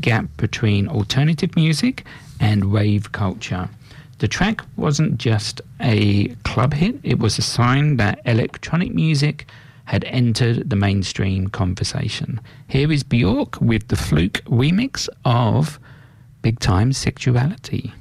gap between alternative music and rave culture. The track wasn't just a club hit, it was a sign that electronic music had entered the mainstream conversation. Here is Björk with the Fluke remix of Big Time Sexuality.